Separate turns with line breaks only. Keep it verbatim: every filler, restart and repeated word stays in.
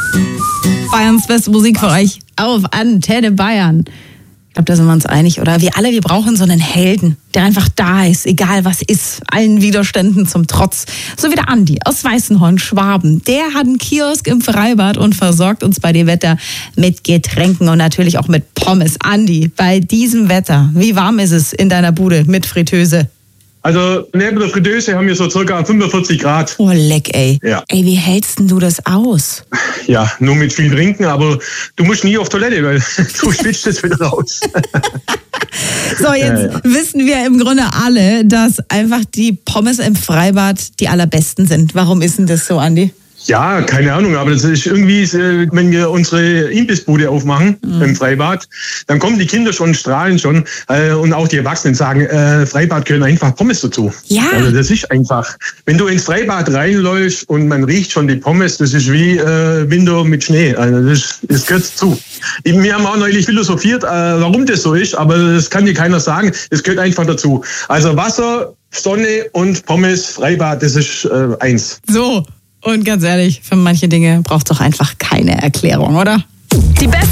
Bayerns beste Musik für euch auf Antenne Bayern. Ich glaube, da sind wir uns einig, oder? Wir alle, wir brauchen so einen Helden, der einfach da ist, egal was ist, allen Widerständen zum Trotz. So wie der Andi aus Weißenhorn, Schwaben. Der hat einen Kiosk im Freibad und versorgt uns bei dem Wetter mit Getränken und natürlich auch mit Pommes. Andi, bei diesem Wetter, wie warm ist es in deiner Bude mit Fritteuse?
Also neben der Fritteuse haben wir so circa fünfundvierzig Grad.
Oh, leck, ey.
Ja.
Ey, wie hältst denn du das aus?
Ja, nur mit viel Trinken, aber du musst nie auf Toilette, weil du schwitzt es wieder raus.
So, jetzt ja, ja. wissen wir im Grunde alle, dass einfach die Pommes im Freibad die allerbesten sind. Warum ist denn das so, Andi?
Ja, keine Ahnung, aber das ist irgendwie, wenn wir unsere Imbissbude aufmachen mhm. im Freibad, dann kommen die Kinder schon, strahlen schon äh, und auch die Erwachsenen sagen, äh, Freibad gehören einfach Pommes dazu. Ja. Also das ist einfach, wenn du ins Freibad reinläufst und man riecht schon die Pommes, das ist wie äh, Winter mit Schnee. Also das, das gehört dazu. Wir haben auch neulich philosophiert, äh, warum das so ist, aber das kann dir keiner sagen. Das gehört einfach dazu. Also Wasser, Sonne und Pommes, Freibad, das ist äh, eins.
So. Und ganz ehrlich, für manche Dinge braucht es doch einfach keine Erklärung, oder? Die besten